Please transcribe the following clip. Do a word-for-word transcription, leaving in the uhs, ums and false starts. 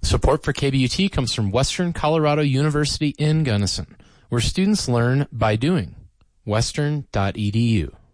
Support for K B U T comes from Western Colorado University in Gunnison, where students learn by doing. western dot e d u.